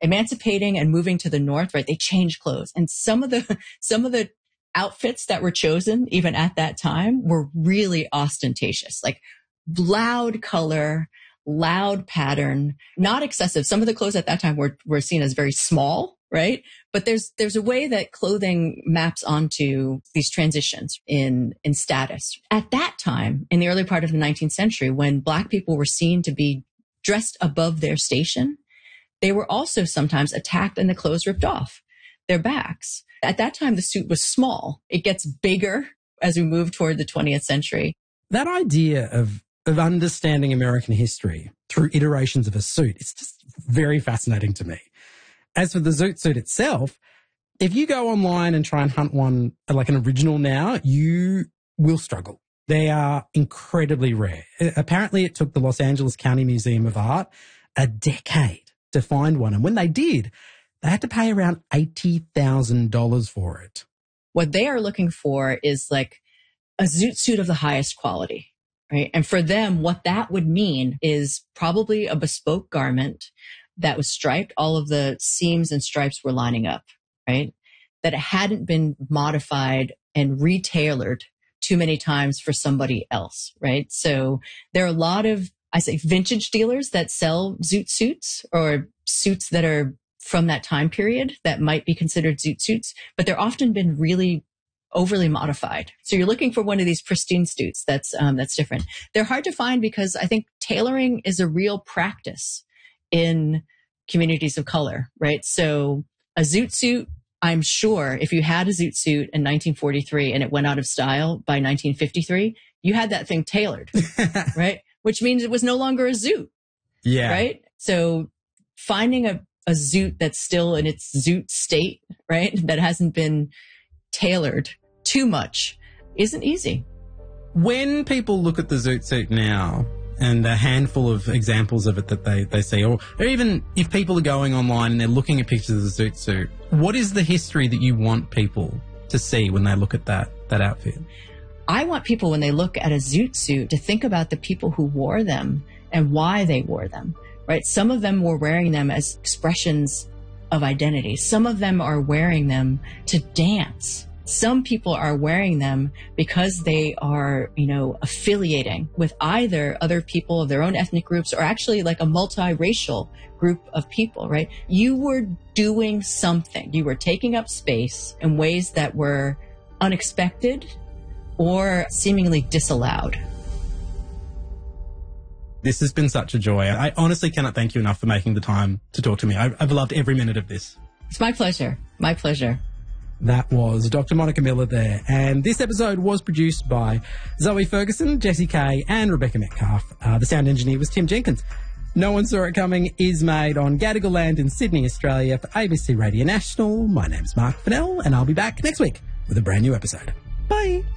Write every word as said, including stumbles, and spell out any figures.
emancipating and moving to the North, right, they changed clothes. And some of the, some of the outfits that were chosen, even at that time, were really ostentatious, like loud color, loud pattern, not excessive. Some of the clothes at that time were, were seen as very small, right? But there's, there's a way that clothing maps onto these transitions in, in status. At that time, in the early part of the nineteenth century, when Black people were seen to be dressed above their station, they were also sometimes attacked and the clothes ripped off their backs. At that time, the suit was small. It gets bigger as we move toward the twentieth century. That idea of of understanding American history through iterations of a suit, it's just very fascinating to me. As for the zoot suit itself, if you go online and try and hunt one like an original now, you will struggle. They are incredibly rare. Apparently, it took the Los Angeles County Museum of Art a decade to find one. And when they did, they had to pay around eighty thousand dollars for it. What they are looking for is like a zoot suit of the highest quality, right? And for them, what that would mean is probably a bespoke garment that was striped. All of the seams and stripes were lining up, right? That it hadn't been modified and retailored too many times for somebody else, right? So there are a lot of, I say, vintage dealers that sell zoot suits or suits that are from that time period that might be considered zoot suits, but they're often been really overly modified. So you're looking for one of these pristine suits that's um, that's different. They're hard to find because I think tailoring is a real practice in communities of color, right? So a zoot suit, I'm sure if you had a zoot suit in nineteen forty-three and it went out of style by nineteen fifty-three, you had that thing tailored, right? Which means it was no longer a zoot, yeah, right? So finding a a zoot that's still in its zoot state, right? That hasn't been tailored too much isn't easy. When people look at the zoot suit now and a handful of examples of it that they, they see, or, or even if people are going online and they're looking at pictures of the zoot suit, what is the history that you want people to see when they look at that, that outfit? I want people, when they look at a zoot suit, to think about the people who wore them and why they wore them. Right? Some of them were wearing them as expressions of identity. Some of them are wearing them to dance. Some people are wearing them because they are, you know, affiliating with either other people of their own ethnic groups or actually like a multiracial group of people, right? You were doing something. You were taking up space in ways that were unexpected or seemingly disallowed. This has been such a joy. I honestly cannot thank you enough for making the time to talk to me. I've, I've loved every minute of this. It's my pleasure. My pleasure. That was Doctor Monica Miller there. And this episode was produced by Zoe Ferguson, Jessie Kay, and Rebecca Metcalf. Uh, the sound engineer was Tim Jenkins. No One Saw It Coming is made on Gadigal land in Sydney, Australia for A B C Radio National. My name's Mark Fennell, and I'll be back next week with a brand new episode. Bye.